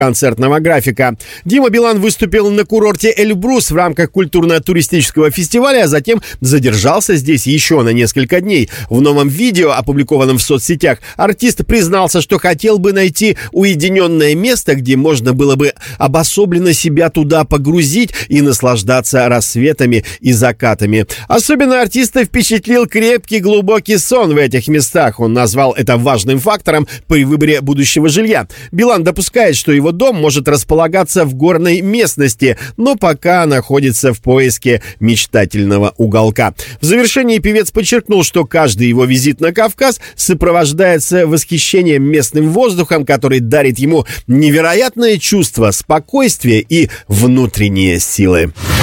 концертного графика. Дима Билан выступил на курорте Эльбрус в рамках культурно-туристического фестиваля, а затем задержался здесь еще на несколько дней. В новом видео, опубликованном в соцсетях, артист признался, что хотел бы найти уединенное место, где можно было бы обособленно себя туда погрузить и наслаждаться рассветами и закатами. Особенно артиста впечатлил крепкий глубокий сон в этих местах. Он назвал это важным фактором при выборе будущего жилья. Билан допускает, что его дом может располагаться в горной местности, но пока находится в поиске мечтательного уголка. В завершении певец подчеркнул, что каждый его визит на Кавказ сопровождается восхищением местным воздухом, который дарит ему невероятное чувство спокойствия и внутренние силы.